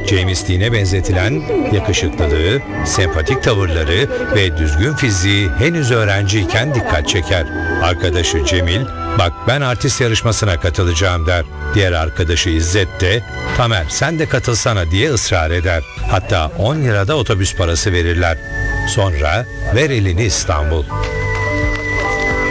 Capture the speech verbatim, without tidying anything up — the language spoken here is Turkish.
James Dean'e benzetilen yakışıklılığı, sempatik tavırları ve düzgün fiziği henüz öğrenciyken dikkat çeker. Arkadaşı Cemil, "Bak ben artist yarışmasına katılacağım," der. Diğer arkadaşı İzzet de, "Tamer sen de katılsana," diye ısrar eder. Hatta on lirada otobüs parası verirler. Sonra ver elini İstanbul.